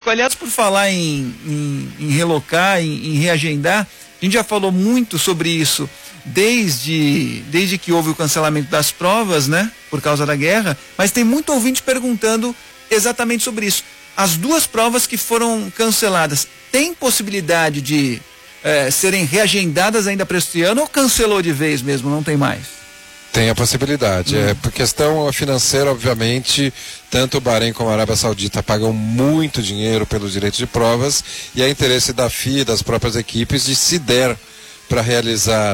Aliás, por falar em relocar, em reagendar, a gente já falou muito sobre isso desde que houve o cancelamento das provas, né? Por causa da guerra, mas tem muito ouvinte perguntando exatamente sobre isso. As duas provas que foram canceladas, tem possibilidade de serem reagendadas ainda para este ano ou cancelou de vez mesmo, não tem mais? Tem a possibilidade. Por questão financeira, obviamente, tanto o Bahrein como a Arábia Saudita pagam muito dinheiro pelos direitos de provas e é interesse da FIA e das próprias equipes de, se der para realizar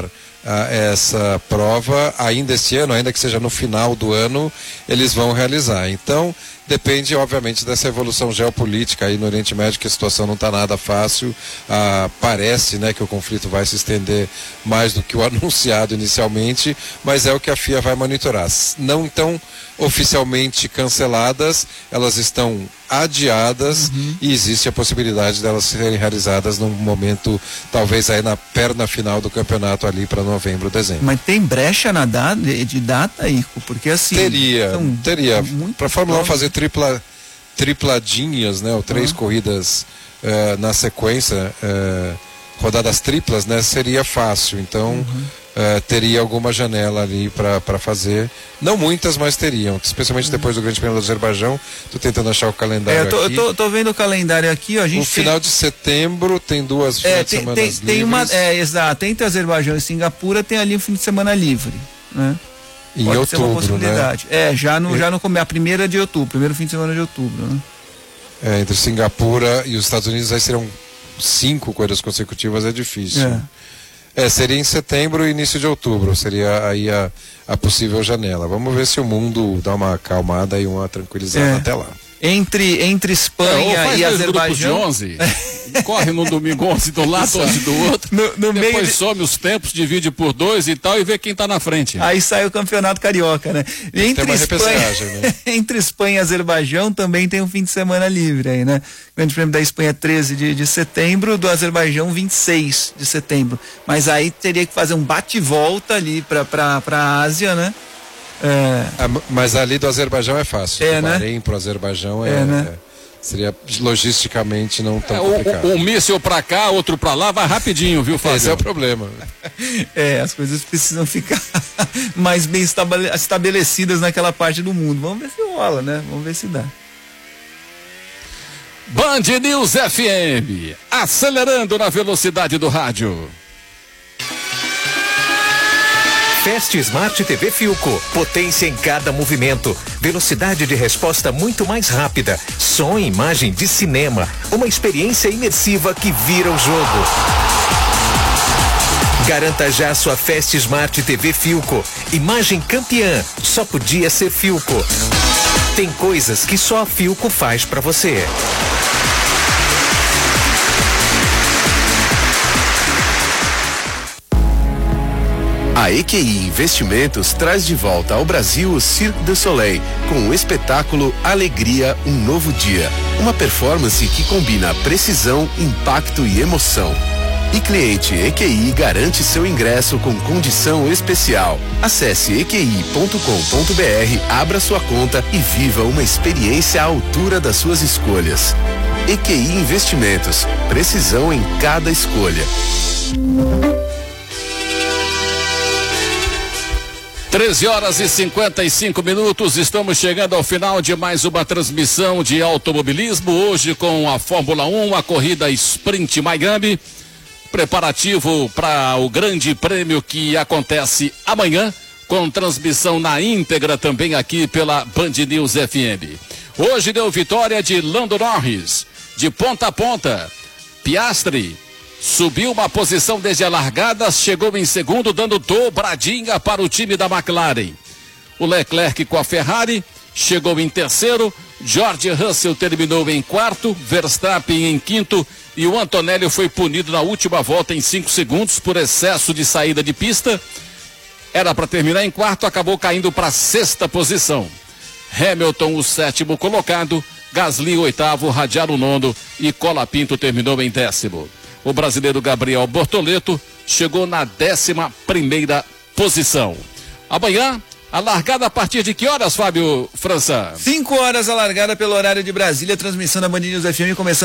essa prova ainda este ano, ainda que seja no final do ano, eles vão realizar. Então, depende, obviamente, dessa evolução geopolítica aí no Oriente Médio, que a situação não está nada fácil. Parece, né, que o conflito vai se estender mais do que o anunciado inicialmente, mas é o que a FIA vai monitorar. Não estão oficialmente canceladas, elas estão adiadas e existe a possibilidade delas serem realizadas num momento, talvez aí na perna final do campeonato ali para novembro, dezembro. Mas tem brecha na data, de data, Ico? Porque assim... Teria. Para a Fórmula 1 fazer tripladinhas, né, ou 3 corridas na sequência, rodadas triplas, né, seria fácil. Então, teria alguma janela ali para fazer. Não muitas, mas teriam, especialmente depois do Grande Prêmio do Azerbaijão. Estou tentando achar o calendário aqui. Eu tô vendo o calendário aqui, ó. A gente final de setembro tem 2 finais de semana livres. Exato, entre Azerbaijão e Singapura tem ali um fim de semana livre, né? Em Pode outubro, ser uma possibilidade. né? Já no a primeira de outubro, primeiro fim de semana de outubro, né? Entre Singapura e os Estados Unidos aí serão 5 corridas consecutivas, é difícil. Seria em setembro e início de outubro, seria aí a possível janela. Vamos ver se o mundo dá uma acalmada e uma tranquilizada até lá. Entre Espanha e Azerbaijão. De 11, corre no domingo 11 do lado, 11 do outro. Depois some os tempos, divide por 2 e tal, e vê quem tá na frente. Aí sai o campeonato carioca, né? Entre Espanha e Azerbaijão também tem um fim de semana livre aí, né? O Grande Prêmio da Espanha 13 de setembro, do Azerbaijão 26 de setembro. Mas aí teria que fazer um bate-volta ali pra Ásia, né? Mas ali do Azerbaijão é fácil. Do né? Bahrein pro Azerbaijão né? Seria logisticamente não tão complicado. Um míssil pra cá, outro pra lá, vai rapidinho, viu, Fábio? Esse é o problema. As coisas precisam ficar mais bem estabelecidas naquela parte do mundo. Vamos ver se rola, né? Vamos ver se dá. Band News FM, acelerando na velocidade do rádio. Fast Smart TV Philco, potência em cada movimento, velocidade de resposta muito mais rápida, som e imagem de cinema, uma experiência imersiva que vira o jogo. Garanta já sua Fast Smart TV Philco, imagem campeã, só podia ser Philco. Tem coisas que só a Philco faz pra você. A EQI Investimentos traz de volta ao Brasil o Cirque du Soleil, com o espetáculo Alegria, um Novo Dia. Uma performance que combina precisão, impacto e emoção. E cliente EQI garante seu ingresso com condição especial. Acesse equi.com.br, abra sua conta e viva uma experiência à altura das suas escolhas. EQI Investimentos, precisão em cada escolha. 13h55, estamos chegando ao final de mais uma transmissão de automobilismo, hoje com a Fórmula 1, a corrida Sprint Miami, preparativo para o grande prêmio que acontece amanhã, com transmissão na íntegra também aqui pela Band News FM. Hoje deu vitória de Lando Norris, de ponta a ponta. Piastri subiu uma posição desde a largada, chegou em segundo, dando dobradinha para o time da McLaren. O Leclerc com a Ferrari chegou em terceiro, George Russell terminou em quarto, Verstappen em quinto e o Antonelli foi punido na última volta em 5 segundos por excesso de saída de pista. Era para terminar em quarto, acabou caindo para a 6ª posição. Hamilton, o 7º colocado, Gasly, o 8º, Radiaro, o 9º e Colapinto terminou em 10º. O brasileiro Gabriel Bortoleto chegou na 11ª posição. Amanhã, a largada a partir de que horas, Fábio França? 5 horas a largada pelo horário de Brasília, transmissão da Band News FM começando